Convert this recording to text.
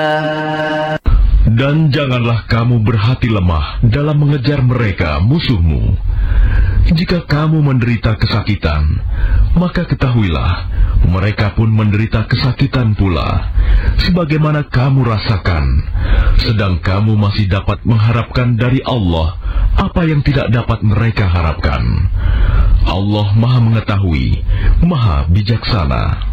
Dan janganlah kamu berhati lemah dalam mengejar mereka musuhmu. Jika kamu menderita kesakitan, maka ketahuilah mereka pun menderita kesakitan pula, sebagaimana kamu rasakan. Sedang kamu masih dapat mengharapkan dari Allah apa yang tidak dapat mereka harapkan. Allah Maha Mengetahui, Maha Bijaksana.